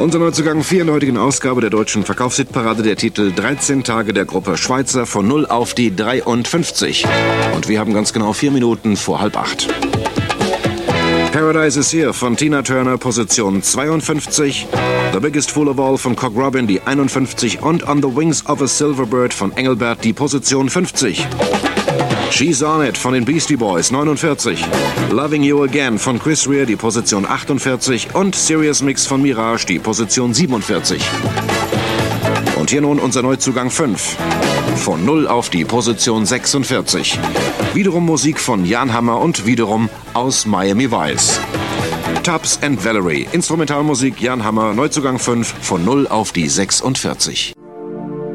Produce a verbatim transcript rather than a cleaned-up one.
Unser Neuzugang vier in der heutigen Ausgabe der deutschen Verkaufshitparade, der Titel dreizehn Tage der Gruppe Schweizer von null auf die dreiundfünfzig. Und wir haben ganz genau vier Minuten vor halb acht. Paradise is Here von Tina Turner, Position zweiundfünfzig. The Biggest Fool of All von Cock Robin, die einundfünfzig. Und On the Wings of a Silver Bird von Engelbert, die Position fünfzig. She's On It von den Beastie Boys, neunundvierzig. Loving You Again von Chris Rea, die Position achtundvierzig. Und Serious Mix von Mirage, die Position siebenundvierzig. Und hier nun unser Neuzugang fünf. Von null auf die Position sechsundvierzig. Wiederum Musik von Jan Hammer und wiederum aus Miami Vice. Tubbs and Valerie. Instrumentalmusik Jan Hammer, Neuzugang fünf, von null auf die sechsundvierzig.